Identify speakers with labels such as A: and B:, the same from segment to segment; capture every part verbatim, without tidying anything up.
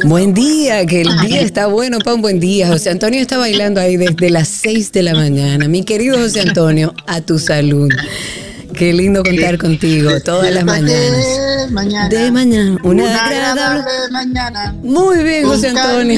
A: Buen día, que el día está bueno para un buen día. José Antonio está bailando ahí desde las seis de la mañana. Mi querido José Antonio, a tu salud. Qué lindo contar contigo todas las mañanas.
B: De mañana.
A: De mañana. Una,
B: Una
A: agradable
B: agradable mañana.
A: Muy bien, José Antonio.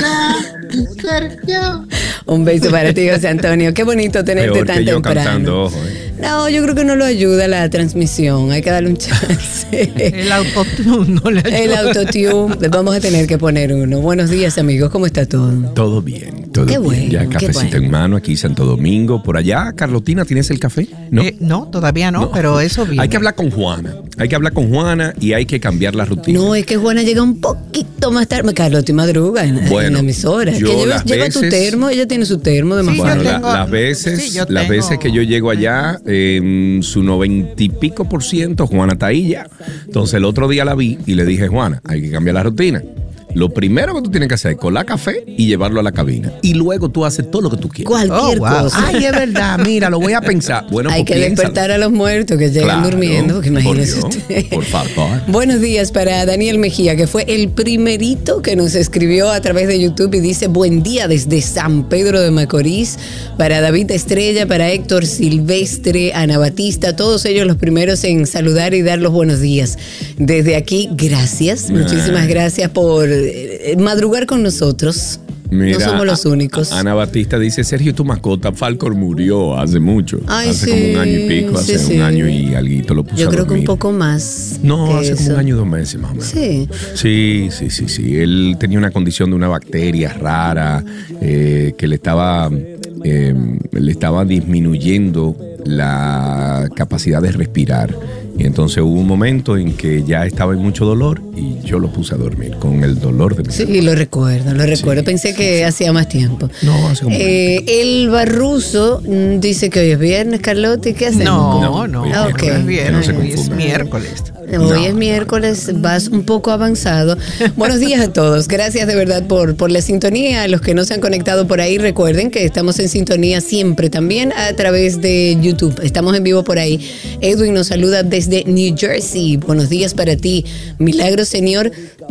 B: Sergio.
A: Un beso para ti, José Antonio. Qué bonito tenerte
C: Peor
A: tan
C: que yo
A: temprano.
C: cantando, ojo, eh.
A: No, yo creo que no lo ayuda la transmisión. Hay que darle un chance.
D: El autotune no le ayuda.
A: El autotune. Vamos a tener que poner uno. Buenos días, amigos. ¿Cómo está todo?
C: Todo bien, todo
A: Qué
C: bien.
A: bueno,
C: Ya
A: qué
C: cafecito
A: bueno.
C: en mano aquí Santo Domingo. Por allá, Carlotina, ¿tienes el café?
D: No, eh, no todavía no,
C: No.
D: pero eso viene.
C: Hay que hablar con Juana. Hay que hablar con Juana y hay que cambiar la rutina.
A: No, es que Juana llega un poquito más tarde. Carlos, te madruga en,
C: Bueno,
A: en la emisora.
C: yo
A: Que lleva,
C: las
A: lleva tu
C: veces-
A: termo, ella tiene su termo de
D: Sí,
A: más
D: yo
C: Bueno,
A: fácil.
C: la-
D: tengo-
C: las veces,
D: sí, yo
C: las
D: tengo-
C: veces que yo llego allá, eh, su noventa y pico por ciento, Juana está ahí ya. Entonces el otro día la vi y le dije, Juana, hay que cambiar la rutina. Lo primero que tú tienes que hacer es colar café y llevarlo a la cabina. Y luego tú haces todo lo que tú quieras.
A: Cualquier
D: Oh, wow.
A: cosa.
C: Ay, es verdad, mira, lo voy a pensar. Bueno,
A: Hay
C: pues
A: que
C: piénsalo.
A: despertar a los muertos que llegan
C: Claro,
A: durmiendo, porque
C: por
A: imagínese
C: Dios,
A: usted.
C: por favor.
A: Buenos días para Daniel Mejía, que fue el primerito que nos escribió a través de YouTube y dice buen día desde San Pedro de Macorís, para David Estrella, para Héctor Silvestre, Ana Batista, todos ellos los primeros en saludar y dar los buenos días. Desde aquí, gracias, muchísimas gracias por eh, madrugar con nosotros.
C: Mira,
A: no somos los únicos.
C: Ana Batista dice, Sergio, tu mascota, Falcor murió hace mucho.
A: Ay,
C: hace
A: sí,
C: como un año y pico,
A: sí,
C: hace
A: sí.
C: un año y alguito lo puso
A: Yo
C: a
A: creo que un
C: dormir.
A: poco más.
C: No,
A: que
C: hace como
A: eso.
C: un año y dos meses más o menos.
A: Sí.
C: Sí, sí, sí, sí. Él tenía una condición de una bacteria rara eh, que le estaba, eh, le estaba disminuyendo la capacidad de respirar. Y entonces hubo un momento en que ya estaba en mucho dolor y yo lo puse a dormir con el dolor de mi
A: Sí, lo recuerdo, lo recuerdo.
C: Sí,
A: Pensé
C: sí,
A: que
C: sí.
A: hacía más tiempo.
C: No, hace como...
A: Eh, el Barruso mm, dice que hoy es viernes, Carlotti. ¿Qué hacemos?
D: No, no,
C: hoy es
A: Ah,
D: no
A: ok.
D: es viernes,
C: No se
D: hoy es
C: confundan.
D: miércoles.
A: Hoy
C: No,
A: es miércoles, vas un poco avanzado. Buenos días a todos. Gracias de verdad por, por la sintonía. A los que no se han conectado por ahí, recuerden que estamos en sintonía siempre también a través de YouTube. Estamos en vivo por ahí. Edwin nos saluda desde New Jersey. Buenos días para ti. Milagro Señor.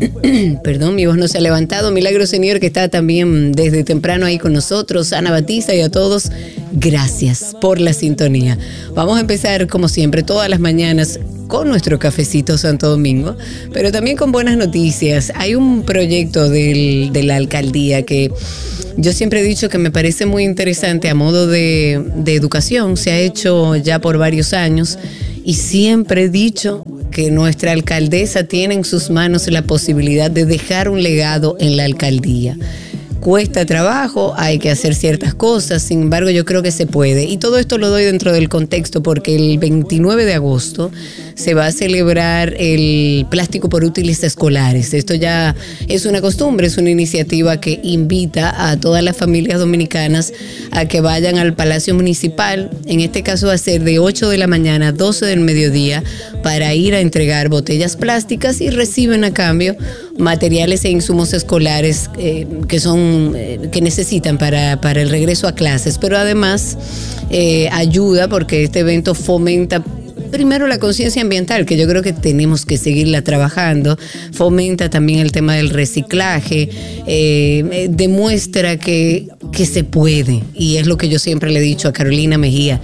A: Perdón, mi voz no se ha levantado. Milagro Señor, que está también desde temprano ahí con nosotros. Ana Batista y a todos, gracias por la sintonía. Vamos a empezar, como siempre, todas las mañanas con nuestro cafecito Santo Domingo, pero también con buenas noticias. Hay un proyecto del, de la alcaldía que yo siempre he dicho que me parece muy interesante a modo de, de educación. Se ha hecho ya por varios años y siempre he dicho que nuestra alcaldesa tiene en sus manos la posibilidad de dejar un legado en la alcaldía. Cuesta trabajo, hay que hacer ciertas cosas, sin embargo yo creo que se puede. Y todo esto lo doy dentro del contexto porque el veintinueve de agosto se va a celebrar el plástico por útiles escolares. Esto ya es una costumbre, es una iniciativa que invita a todas las familias dominicanas a que vayan al Palacio Municipal. En este caso va a ser de ocho de la mañana a doce del mediodía para ir a entregar botellas plásticas y reciben a cambio materiales e insumos escolares eh, que son eh, que necesitan para, para el regreso a clases, pero además eh, ayuda porque este evento fomenta primero la conciencia ambiental, que yo creo que tenemos que seguirla trabajando, fomenta también el tema del reciclaje, eh, eh, demuestra que, que se puede, y es lo que yo siempre le he dicho a Carolina Mejía.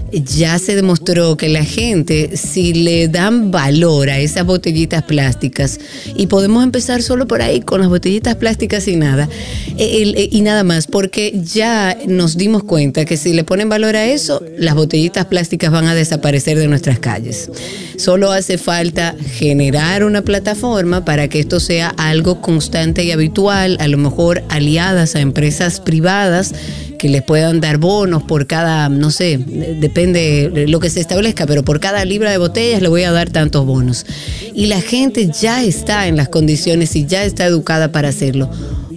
A: Ya se demostró que la gente, si le dan valor a esas botellitas plásticas, y podemos empezar solo por ahí con las botellitas plásticas y nada, el, el, y nada más, porque ya nos dimos cuenta que si le ponen valor a eso, las botellitas plásticas van a desaparecer de nuestras calles. Solo hace falta generar una plataforma para que esto sea algo constante y habitual, a lo mejor aliadas a empresas privadas que les puedan dar bonos por cada, no sé, depende de lo que se establezca, pero por cada libra de botellas le voy a dar tantos bonos. Y la gente ya está en las condiciones y ya está educada para hacerlo.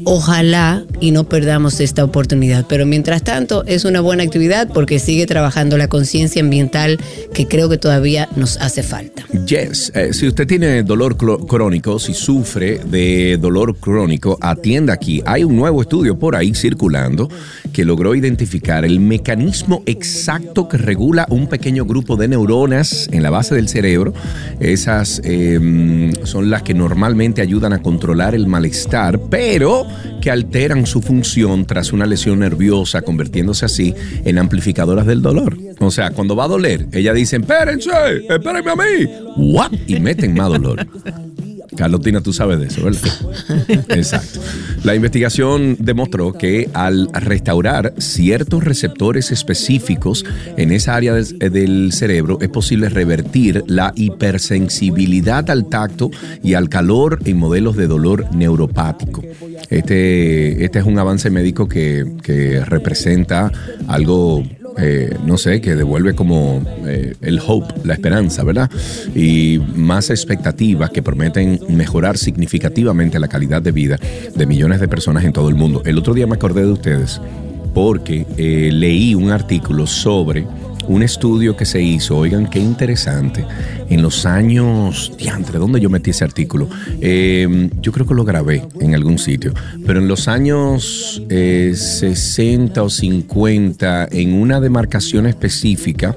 A: ojalá y no perdamos esta oportunidad. Pero mientras tanto es una buena actividad porque sigue trabajando la conciencia ambiental que creo que todavía nos hace falta.
C: Yes, eh, si usted tiene dolor cl- crónico, si sufre de dolor crónico, atienda aquí. Hay un nuevo estudio por ahí circulando que logró identificar el mecanismo exacto que regula un pequeño grupo de neuronas en la base del cerebro. Esas eh, son las que normalmente ayudan a controlar el malestar, pero que alteran su función tras una lesión nerviosa, convirtiéndose así en amplificadoras del dolor. O sea, cuando va a doler, ella dice, espérense, espérenme a mí. ¿What? Y meten más dolor. Carlotina, tú sabes de eso, ¿verdad? Exacto. La investigación demostró que al restaurar ciertos receptores específicos en esa área del, del cerebro es posible revertir la hipersensibilidad al tacto y al calor en modelos de dolor neuropático. Este, este es un avance médico que, que representa algo... Eh, no sé, que devuelve como eh, el hope, la esperanza, ¿verdad? Y más expectativas que prometen mejorar significativamente la calidad de vida de millones de personas en todo el mundo. El otro día me acordé de ustedes porque eh, leí un artículo sobre un estudio que se hizo, oigan qué interesante, en los años, diantre, ¿dónde yo metí ese artículo? Eh, yo creo que lo grabé en algún sitio, pero en los años eh, sesenta o cincuenta, en una demarcación específica,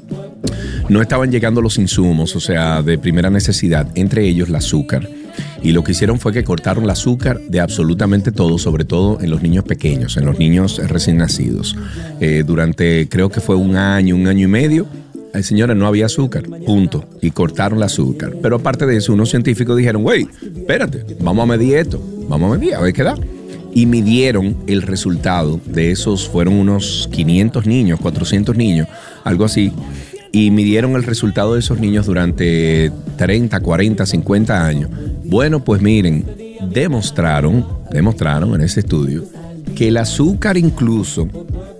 C: no estaban llegando los insumos, o sea, de primera necesidad, entre ellos el azúcar. Y lo que hicieron fue que cortaron el azúcar de absolutamente todo, sobre todo en los niños pequeños, en los niños recién nacidos. Eh, durante, creo que fue un año, un año y medio, eh, señora, no había azúcar, punto. Y cortaron el azúcar. Pero aparte de eso, unos científicos dijeron, güey, espérate, vamos a medir esto, vamos a medir, a ver qué da. Y midieron el resultado de esos, fueron unos quinientos niños, cuatrocientos niños, algo así. Y midieron el resultado de esos niños durante treinta, cuarenta, cincuenta años. Bueno, pues miren, demostraron, demostraron en ese estudio que el azúcar incluso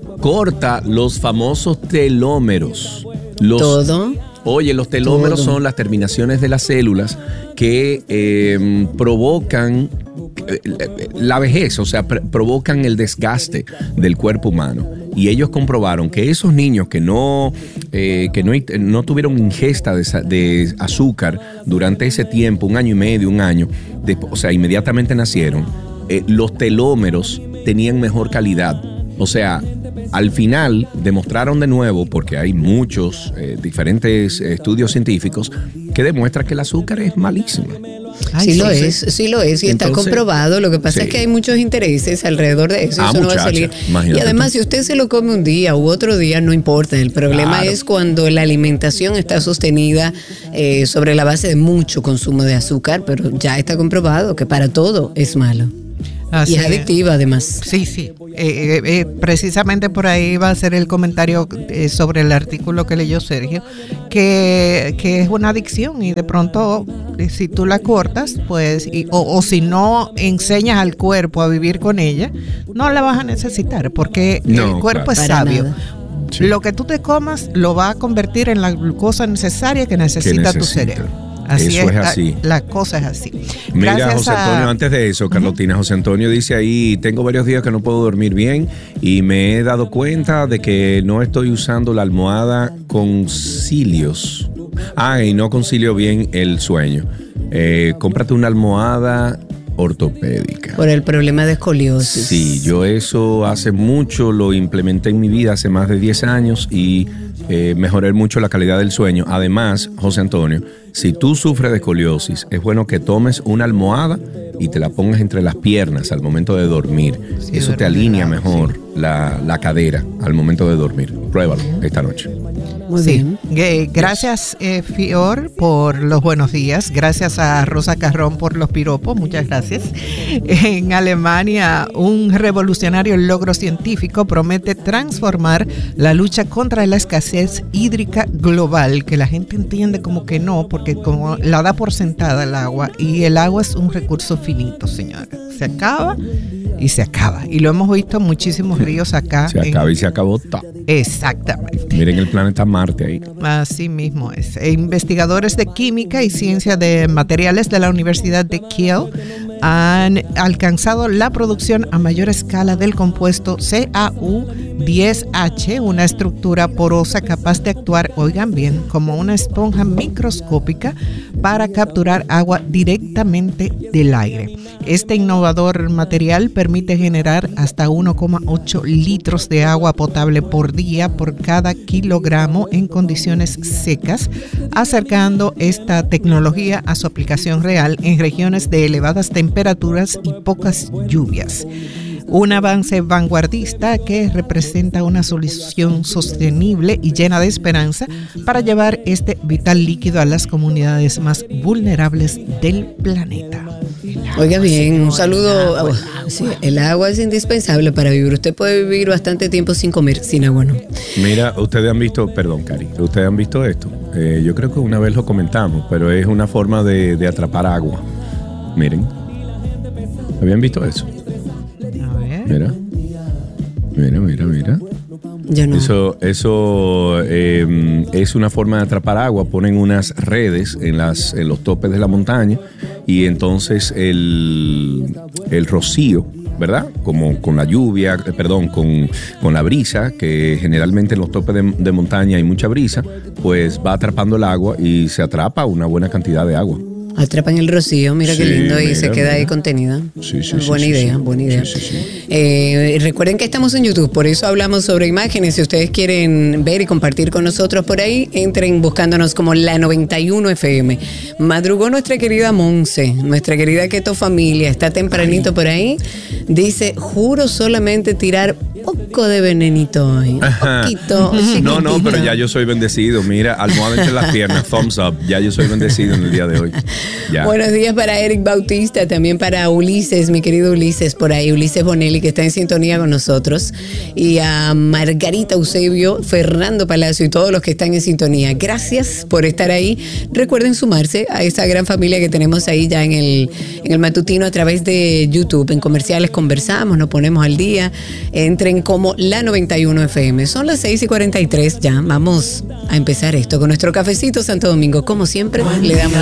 C: corta los famosos telómeros. Los,
A: Todo.
C: Oye, los telómeros
A: Todo.
C: son las terminaciones de las células que eh, provocan eh, la vejez, o sea, pr- provocan el desgaste del cuerpo humano. Y ellos comprobaron que esos niños que no, eh, que no, no tuvieron ingesta de, de azúcar durante ese tiempo, un año y medio, un año, de, o sea, inmediatamente nacieron, eh, los telómeros tenían mejor calidad. O sea, al final demostraron de nuevo, porque hay muchos eh, diferentes estudios científicos que demuestran que el azúcar es malísimo.
A: Ay, sí, sí lo sí. es, sí lo es y Entonces, está comprobado. Lo que pasa sí. es que hay muchos intereses alrededor de eso.
C: Ah,
A: eso no
C: muchacha,
A: va a salir. Y además, tú. si usted se lo come un día u otro día, no importa. El problema claro. es cuando la alimentación está sostenida eh, sobre la base de mucho consumo de azúcar, pero ya está comprobado que para todo es malo. Así y es adictiva además.
D: Sí, sí. Eh, eh, precisamente por ahí va a ser el comentario eh, sobre el artículo que leyó Sergio, que, que es una adicción y de pronto eh, si tú la cortas, pues, y, o, o si no enseñas al cuerpo a vivir con ella, no la vas a necesitar porque no, el cuerpo claro. es sabio. Sí. Lo que tú te comas lo va a convertir en la glucosa necesaria que necesita, que necesita. tu cerebro. Así
C: eso es,
D: es
C: así.
D: La, la cosa es así.
C: Mira,
D: Gracias
C: José
D: a...
C: Antonio, antes de eso, Carlotina, uh-huh. José Antonio dice ahí, tengo varios días que no puedo dormir bien y me he dado cuenta de que no estoy usando la almohada con cilios. Ah, y no concilio bien el sueño. Eh, cómprate una almohada ortopédica.
A: Por el problema de escoliosis.
C: Sí, yo eso hace mucho lo implementé en mi vida, hace más de diez años y eh, mejoré mucho la calidad del sueño. Además, José Antonio, si tú sufres de escoliosis, es bueno que tomes una almohada y te la pongas entre las piernas al momento de dormir. Sí, eso te alinea mejor sí. la, la cadera al momento de dormir. Pruébalo esta noche.
A: Muy
D: sí.
A: bien.
D: Eh, gracias, eh, Fior, por los buenos días. Gracias a Rosa Carrón por los piropos. Muchas gracias. En Alemania, un revolucionario logro científico promete transformar la lucha contra la escasez hídrica global, que la gente entiende como que no, porque como la da por sentada el agua, y el agua es un recurso finito, señora. Se acaba y se acaba. Y lo hemos visto en muchísimos ríos acá.
C: Se acaba
D: en...
C: y se acabó todo.
D: Exactamente.
C: Miren el planeta Marte ahí.
D: Así mismo es. E investigadores de química y ciencia de materiales de la Universidad de Kiel han alcanzado la producción a mayor escala del compuesto C A U diez H, una estructura porosa capaz de actuar, oigan bien, como una esponja microscópica para capturar agua directamente del aire. Este innovador material permite generar hasta uno coma ocho litros de agua potable por día por cada kilogramo en condiciones secas, acercando esta tecnología a su aplicación real en regiones de elevadas temperaturas y pocas lluvias. Un avance vanguardista que representa una solución sostenible y llena de esperanza para llevar este vital líquido a las comunidades más vulnerables del planeta.
A: Oiga bien, un saludo. Agua. Sí, el agua es indispensable para vivir. Usted puede vivir bastante tiempo sin comer, sin agua, ¿no?
C: Mira, ustedes han visto, perdón, Cari, ustedes han visto esto. Eh, yo creo que una vez lo comentamos, pero es una forma de, de atrapar agua. Miren, ¿habían visto eso? Mira, mira, mira, mira.
A: Yo no.
C: Eso, eso eh, es una forma de atrapar agua. Ponen unas redes en, las, en los topes de la montaña y entonces el, el rocío, ¿verdad? Como con la lluvia, eh, perdón, con, con la brisa, que generalmente en los topes de, de montaña hay mucha brisa, pues va atrapando el agua y se atrapa una buena cantidad de agua.
A: Atrapan el rocío, mira
C: Sí,
A: qué lindo, y
C: mira,
A: se queda
C: mira.
A: ahí contenida.
C: Sí, sí, sí,
A: buena
C: sí,
A: idea,
C: sí.
A: buena idea.
C: Sí, sí, sí.
A: Eh, recuerden que estamos en YouTube, por eso hablamos sobre imágenes. Si ustedes quieren ver y compartir con nosotros por ahí, entren buscándonos como La noventa y uno F M. Madrugó nuestra querida Monse, nuestra querida Keto Familia, está tempranito por ahí. Dice, juro solamente tirar poco de venenito hoy.
C: Ajá.
A: Poquito,
C: No, no,
A: chiquitito.
C: pero ya yo soy bendecido. Mira, almohada entre las piernas, thumbs up. Ya yo soy bendecido en el día de hoy. Ya.
A: Buenos días para Eric Bautista, también para Ulises, mi querido Ulises, por ahí, Ulises Bonelli, que está en sintonía con nosotros, y a Margarita Eusebio, Fernando Palacio y todos los que están en sintonía. Gracias por estar ahí. Recuerden sumarse a esa gran familia que tenemos ahí ya en el, en el matutino a través de YouTube. En comerciales conversamos, nos ponemos al día. Entren como La noventa y uno F M. Son las seis y cuarenta y tres ya. Vamos a empezar esto con nuestro cafecito Santo Domingo. Como siempre, le damos